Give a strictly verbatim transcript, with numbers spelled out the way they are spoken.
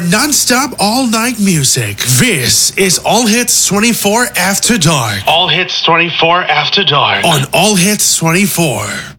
non-stop all-night music. This is All Hits twenty-four After Dark. All Hits twenty-four After Dark. On All Hits twenty-four.